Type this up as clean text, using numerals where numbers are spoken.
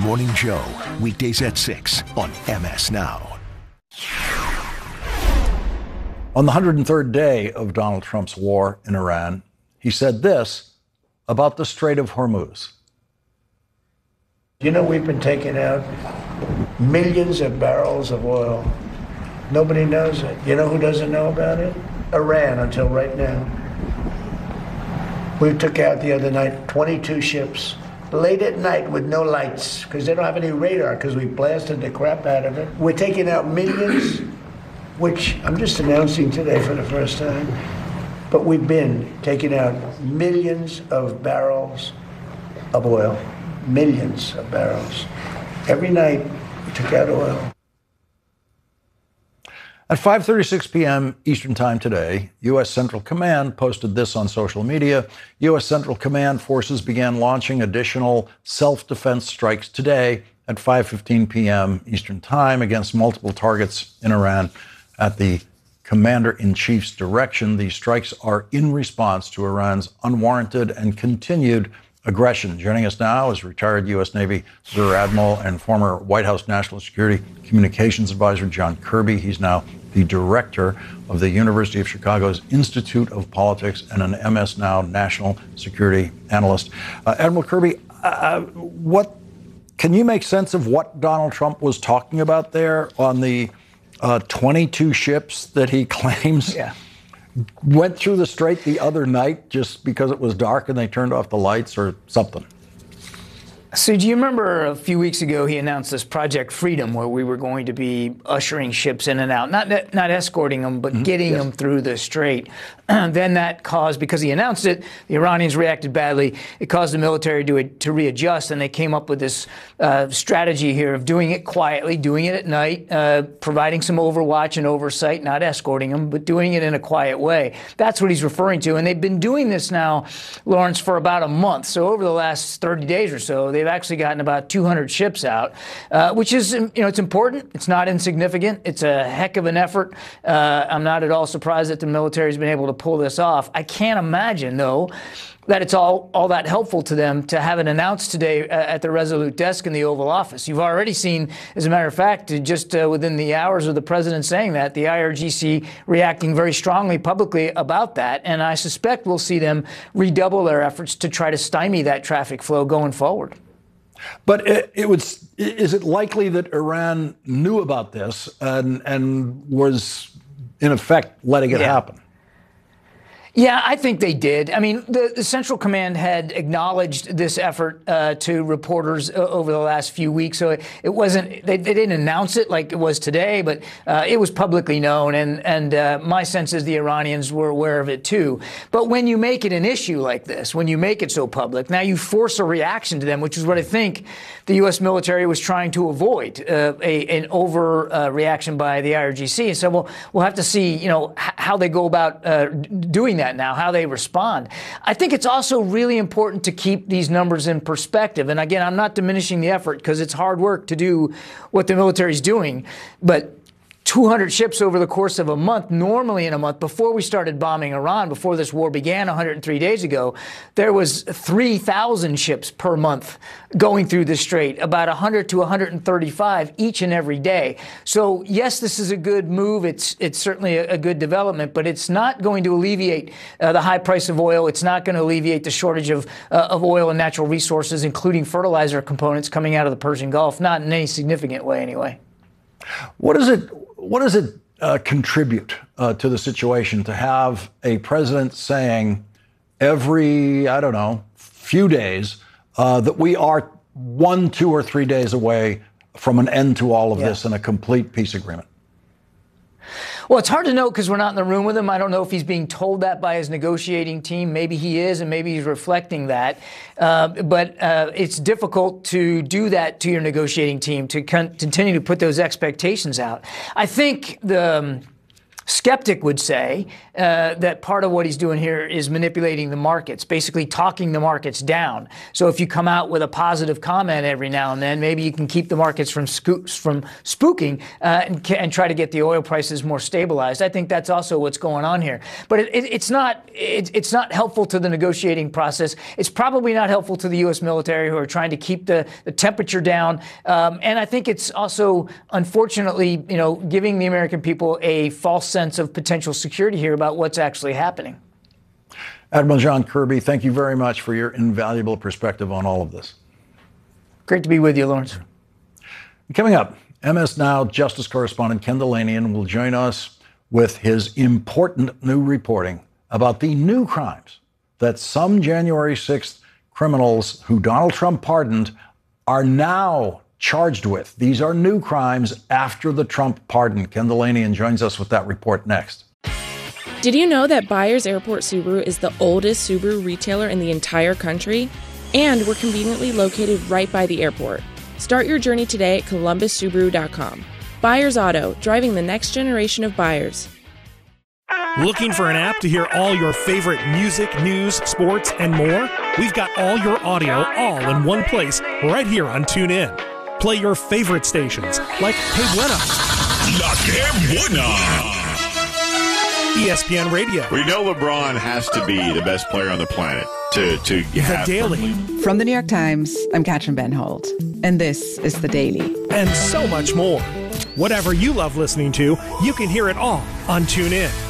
Morning Joe, weekdays at 6 on MS Now. On the 103rd day of Donald Trump's war in Iran, he said this about the Strait of Hormuz. You know, we've been taking out millions of barrels of oil. Nobody knows it. You know who doesn't know about it? Iran, until right now. We took out the other night 22 ships, late at night with no lights, because they don't have any radar, because we blasted the crap out of it. We're taking out millions, which I'm just announcing today for the first time, but we've been taking out millions of barrels of oil, millions of barrels. Every night, we took out oil. At 5:36 p.m. Eastern Time today, U.S. Central Command posted this on social media. U.S. Central Command forces began launching additional self-defense strikes today at 5:15 p.m. Eastern Time against multiple targets in Iran. At the Commander-in-Chief's direction, these strikes are in response to Iran's unwarranted and continued aggression. Joining us now is retired U.S. Navy Rear Admiral and former White House National Security Communications Advisor John Kirby. He's now the director of the University of Chicago's Institute of Politics and an MS Now national security analyst. Admiral Kirby, what can you make sense of what Donald Trump was talking about there on the 22 ships that he claims went through the strait the other night just because it was dark and they turned off the lights or something? So do you remember a few weeks ago he announced this Project Freedom where we were going to be ushering ships in and out, not escorting them, but getting them through the strait. Then that caused, because he announced it, the Iranians reacted badly. It caused the military to readjust, and they came up with this strategy here of doing it quietly, doing it at night, providing some overwatch and oversight, not escorting them, but doing it in a quiet way. That's what he's referring to. And they've been doing this now, Lawrence, for about a month. So over the last 30 days or so, they've actually gotten about 200 ships out, which is, it's important. It's not insignificant. It's a heck of an effort. I'm not at all surprised that the military has been able to pull this off. I can't imagine, though, that it's all that helpful to them to have it announced today at the Resolute desk in the Oval Office. You've already seen, as a matter of fact, just within the hours of the president saying that, the IRGC reacting very strongly publicly about that. And I suspect we'll see them redouble their efforts to try to stymie that traffic flow going forward. But is it likely that Iran knew about this and was, in effect, letting it happen? Yeah, I think they did. I mean, the Central Command had acknowledged this effort to reporters over the last few weeks. So it wasn't, they didn't announce it like it was today, but it was publicly known. And my sense is the Iranians were aware of it, too. But when you make it an issue like this, when you make it so public, now you force a reaction to them, which is what I think the U.S. military was trying to avoid, an overreaction by the IRGC. So we'll have to see, how they go about doing that now, how they respond. I think it's also really important to keep these numbers in perspective. And again, I'm not diminishing the effort because it's hard work to do what the military is doing. But 200 ships over the course of a month, normally in a month, before we started bombing Iran, before this war began 103 days ago, there was 3,000 ships per month going through the strait, about 100 to 135 each and every day. So, yes, this is a good move. It's certainly a good development, but it's not going to alleviate the high price of oil. It's not going to alleviate the shortage of oil and natural resources, including fertilizer components coming out of the Persian Gulf, not in any significant way anyway. What does it contribute to the situation to have a president saying every, few days that we are 1, 2, or 3 days away from an end to all of this and a complete peace agreement? Well, it's hard to know because we're not in the room with him. I don't know if he's being told that by his negotiating team. Maybe he is, and maybe he's reflecting that. But it's difficult to do that to your negotiating team, to continue to put those expectations out. I think the skeptic would say that part of what he's doing here is manipulating the markets, basically talking the markets down. So if you come out with a positive comment every now and then, maybe you can keep the markets from spooking and try to get the oil prices more stabilized. I think that's also what's going on here. But it's not helpful to the negotiating process. It's probably not helpful to the U.S. military, who are trying to keep the temperature down. And I think it's also, unfortunately, giving the American people a false sense of potential security here about what's actually happening. Admiral John Kirby, thank you very much for your invaluable perspective on all of this. Great to be with you, Lawrence. Coming up, MS Now Justice correspondent Ken Dilanian will join us with his important new reporting about the new crimes that some January 6th criminals who Donald Trump pardoned are now charged with. These are new crimes after the Trump pardon. Ken Dilanian joins us with that report next. Did you know that Byers Airport Subaru is the oldest Subaru retailer in the entire country? And we're conveniently located right by the airport. Start your journey today at ColumbusSubaru.com. Byers Auto, driving the next generation of buyers. Looking for an app to hear all your favorite music, news, sports, and more? We've got all your audio all in one place right here on TuneIn. Play your favorite stations like Que Buena, La Que Buena, ESPN Radio. We know LeBron has to be the best player on the planet to have The Daily. From the New York Times, I'm Katrin Benhold, and this is The Daily. And so much more. Whatever you love listening to, you can hear it all on TuneIn.